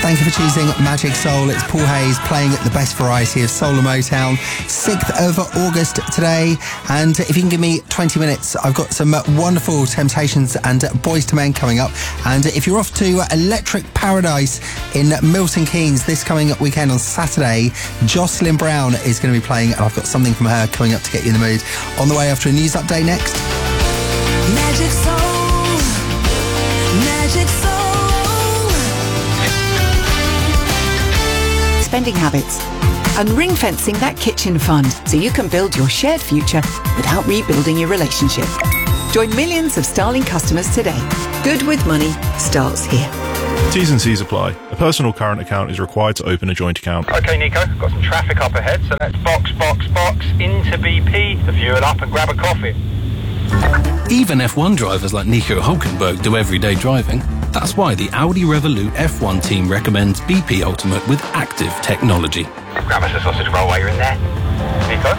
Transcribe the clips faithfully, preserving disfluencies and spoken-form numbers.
Thank you for choosing Magic Soul. It's Paul Hayes playing the best variety of soul and Motown. sixth of August today. And if you can give me twenty minutes, I've got some wonderful Temptations and Boys to Men coming up. And if you're off to Electric Paradise in Milton Keynes this coming weekend on Saturday, Jocelyn Brown is going to be playing, and I've got something from her coming up to get you in the mood. On the way after a news update next. Magic Soul, Magic Soul. Spending habits and ring fencing that kitchen fund so you can build your shared future without rebuilding your relationship. Join millions of Starling customers today. Good with money starts here. T's and C's apply. A personal current account is required to open a joint account. OK, Nico, got some traffic up ahead, so let's box, box, box into B P to fuel up and grab a coffee. Even F one drivers like Nico Hülkenberg do everyday driving. That's why the Audi Revolut F one team recommends B P Ultimate with active technology. Grab us a sausage roll while you're in there. Nico?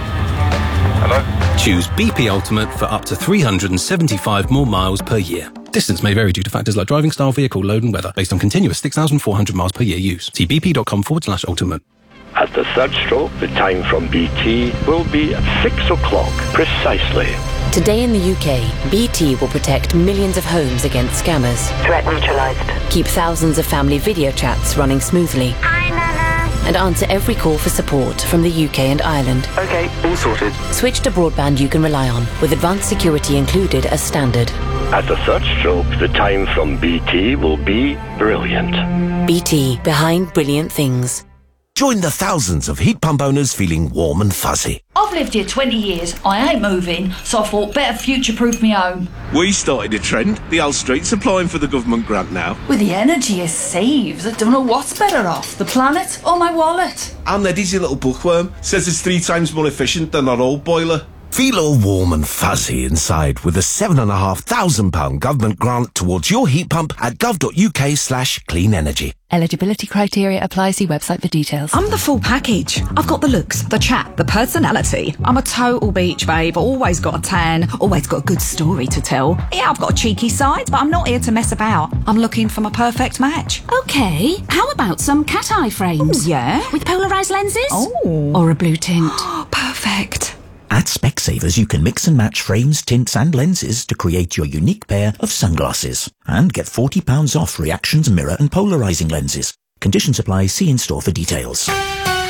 Hello? Choose B P Ultimate for up to three hundred seventy-five more miles per year. Distance may vary due to factors like driving style, vehicle load and weather, based on continuous six thousand four hundred miles per year use. See bp.com forward slash ultimate. At the third stroke, the time from B T will be at six o'clock precisely. Today in the U K, B T will protect millions of homes against scammers. Threat neutralised. Keep thousands of family video chats running smoothly. Hi, Nana. And answer every call for support from the U K and Ireland. OK, all sorted. Switch to broadband you can rely on, with advanced security included as standard. At the third stroke, the time from B T will be brilliant. B T, behind brilliant things. Join the thousands of heat pump owners feeling warm and fuzzy. I've lived here twenty years. I ain't moving, so I thought better future-proof me home. We started a trend. The whole street's applying for the government grant now. With the energy it saves, I don't know what's better off, the planet or my wallet. And Eddie's a little bookworm. Says it's three times more efficient than our old boiler. Feel all warm and fuzzy inside with a seven and a half thousand pound government grant towards your heat pump at gov.uk slash clean energy. Eligibility criteria apply. See website for details. I'm the full package. I've got the looks, the chat, the personality. I'm a total beach babe, always got a tan, always got a good story to tell. Yeah, I've got a cheeky side, but I'm not here to mess about. I'm looking for my perfect match. Okay, how about some cat eye frames? Ooh, yeah. With polarised lenses? Oh. Or a blue tint? Perfect. At Specsavers, you can mix and match frames, tints and lenses to create your unique pair of sunglasses. And get forty pounds off reactions, mirror and polarising lenses. Conditions apply. See in-store for details. The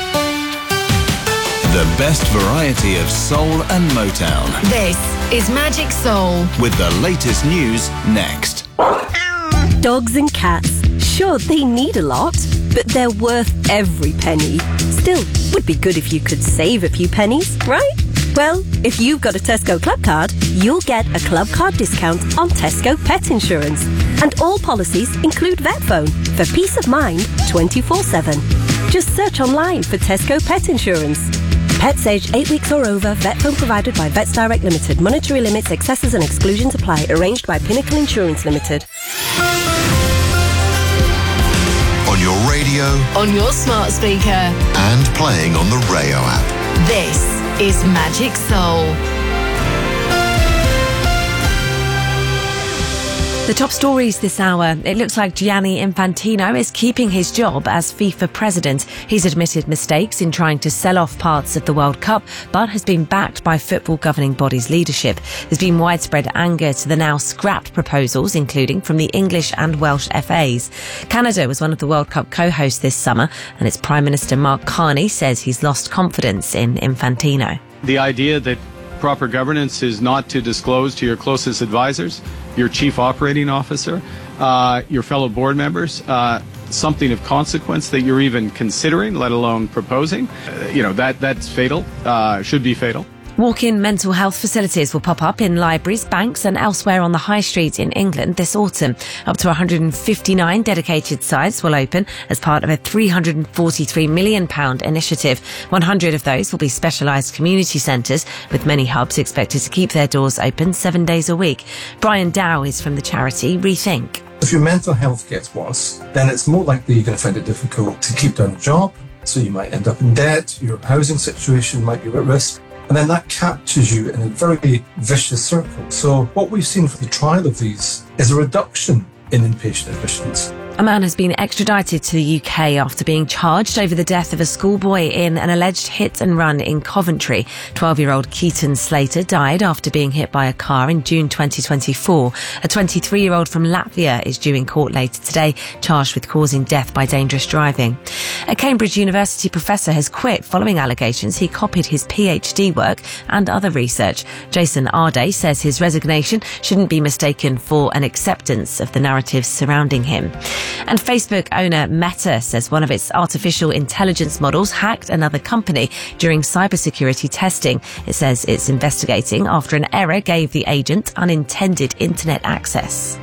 best variety of soul and Motown. This is Magic Soul. With the latest news next. Dogs and cats. Sure, they need a lot, but they're worth every penny. Still, would be good if you could save a few pennies, right? Well, if you've got a Tesco Club card, you'll get a Club card discount on Tesco Pet Insurance. And all policies include VetPhone for peace of mind twenty-four seven. Just search online for Tesco Pet Insurance. Pets aged eight weeks or over, VetPhone provided by Vets Direct Limited. Monetary limits, excesses and exclusions apply. Arranged by Pinnacle Insurance Limited. On your radio. On your smart speaker. And playing on the Rayo app. This is Magic Soul. The top stories this hour. It looks like Gianni Infantino is keeping his job as FIFA president. He's admitted mistakes in trying to sell off parts of the World Cup, but has been backed by football governing bodies' leadership. There's been widespread anger to the now scrapped proposals, including from the English and Welsh F As. Canada was one of the World Cup co-hosts this summer, and its Prime Minister Mark Carney says he's lost confidence in Infantino. The idea that proper governance is not to disclose to your closest advisors, your chief operating officer, uh, your fellow board members, uh, something of consequence that you're even considering, let alone proposing, uh, you know, that that's fatal, uh, should be fatal. Walk-in mental health facilities will pop up in libraries, banks and elsewhere on the high street in England this autumn. Up to one hundred fifty-nine dedicated sites will open as part of a three hundred forty-three million pounds initiative. one hundred of those will be specialised community centres, with many hubs expected to keep their doors open seven days a week. Brian Dow is from the charity Rethink. If your mental health gets worse, then it's more likely you're going to find it difficult to keep down a job, so you might end up in debt, your housing situation might be at risk. And then that captures you in a very vicious circle. So what we've seen from the trial of these is a reduction in inpatient admissions. A man has been extradited to the U K after being charged over the death of a schoolboy in an alleged hit and run in Coventry. twelve-year-old Keaton Slater died after being hit by a car in June twenty twenty-four. A twenty-three-year-old from Latvia is due in court later today, charged with causing death by dangerous driving. A Cambridge University professor has quit following allegations he copied his PhD work and other research. Jason Arday says his resignation shouldn't be mistaken for an acceptance of the narratives surrounding him. And Facebook owner Meta says one of its artificial intelligence models hacked another company during cybersecurity testing. It says it's investigating after an error gave the agent unintended internet access.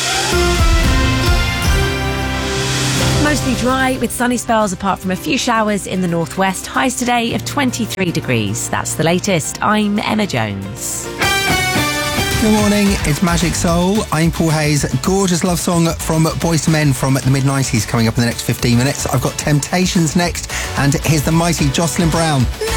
Mostly dry with sunny spells apart from a few showers in the northwest. Highs today of twenty-three degrees. That's the latest. I'm Emma Jones. Good morning, it's Magic Soul. I'm Paul Hayes. Gorgeous love song from Boyz two Men from the mid nineties coming up in the next fifteen minutes. I've got Temptations next, and here's the mighty Jocelyn Brown.